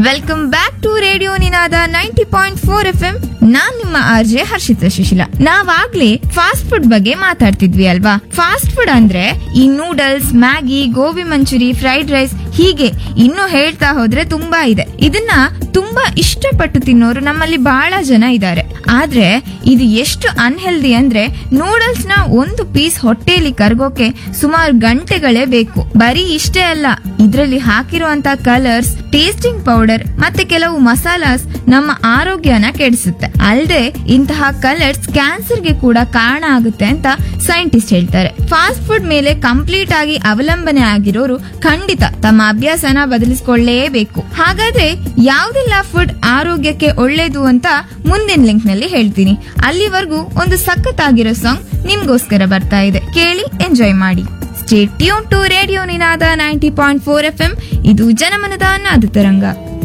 Welcome back to radio Ninada 90.4 FM. ನಾನ್ ನಿಮ್ಮ RJ Harshita Shishila. ನಾವಾಗ್ಲೇ fast food ಬಗ್ಗೆ ಮಾತಾಡ್ತಿದ್ವಿ ಅಲ್ವಾ. ಫಾಸ್ಟ್ ಫುಡ್ ಅಂದ್ರೆ ಈ noodles, Maggi, gobi manchurian, fried rice, ಹೀಗೆ ಇನ್ನು ಹೇಳ್ತಾ ಹೋದ್ರೆ ತುಂಬಾ ಇದೆ. ಇದನ್ನ ತುಂಬಾ ಇಷ್ಟಪಟ್ಟು ತಿನ್ನೋರು ನಮ್ಮಲ್ಲಿ ಬಹಳ ಜನ ಇದ್ದಾರೆ. ಆದ್ರೆ ಇದು ಎಷ್ಟು ಅನ್ಹೆಲ್ದಿ ಅಂದ್ರೆ ನೂಡಲ್ಸ್ ನ ಒಂದು ಪೀಸ್ ಹೊಟ್ಟೆಯಲ್ಲಿ ಕರ್ಗೋಕೆ ಸುಮಾರು ಗಂಟೆಗಳೇ ಬೇಕು. ಬರೀ ಇಷ್ಟೇ ಅಲ್ಲ, ಇದ್ರಲ್ಲಿ ಹಾಕಿರುವಂತ ಕಲರ್ಸ್, ಟೇಸ್ಟಿಂಗ್ ಪೌಡರ್ ಮತ್ತೆ ಕೆಲವು ಮಸಾಲಾಸ್ ನಮ್ಮ ಆರೋಗ್ಯನ ಕೆಡಿಸುತ್ತೆ. ಅಲ್ಲದೆ ಇಂತಹ ಕಲರ್ಸ್ ಕ್ಯಾನ್ಸರ್ ಗೆ ಕೂಡ ಕಾರಣ ಆಗುತ್ತೆ ಅಂತ ಸೈಂಟಿಸ್ಟ್ ಹೇಳ್ತಾರೆ. ಫಾಸ್ಟ್ ಫುಡ್ ಮೇಲೆ ಕಂಪ್ಲೀಟ್ ಆಗಿ ಅವಲಂಬನೆ ಆಗಿರೋರು ಖಂಡಿತ ತಮ್ಮ ಅಭ್ಯಾಸನ ಬದಲಿಸಿಕೊಳ್ಳಲೇಬೇಕು. ಹಾಗಾದ್ರೆ ಯಾವ್ದೆಲ್ಲ ಫುಡ್ ಆರೋಗ್ಯಕ್ಕೆ ಒಳ್ಳೇದು ಅಂತ ಮುಂದಿನ ಲಿಂಕ್ ನಲ್ಲಿ ಹೇಳ್ತೀನಿ. ಅಲ್ಲಿವರೆಗೂ ಒಂದು ಸಖತ್ತಾಗಿರೋ ಸಾಂಗ್ ನಿಮ್ಗೋಸ್ಕರ ಬರ್ತಾ ಇದೆ, ಕೇಳಿ ಎಂಜಾಯ್ ಮಾಡಿ. Stay tune to radio Ninada 90.4 FM. ಇದು ಜನಮನದ ನಾದ ತರಂಗ.